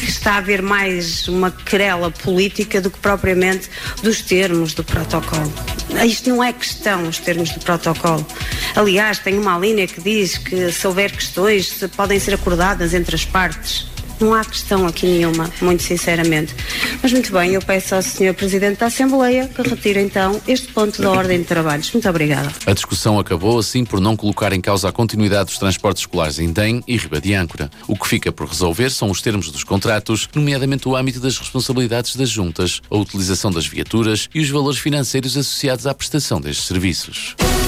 que está a haver mais uma querela política do que propriamente dos termos do protocolo. Isto não é questão, os termos do protocolo. Aliás, tem uma linha que diz que se houver questões podem ser acordadas entre as partes. Não há questão aqui nenhuma, muito sinceramente. Mas muito bem, eu peço ao Sr. Presidente da Assembleia que retire então este ponto da ordem de trabalhos. Muito obrigada. A discussão acabou assim por não colocar em causa a continuidade dos transportes escolares em Indém e Riba de Âncora. O que fica por resolver são os termos dos contratos, nomeadamente o âmbito das responsabilidades das juntas, a utilização das viaturas e os valores financeiros associados à prestação destes serviços.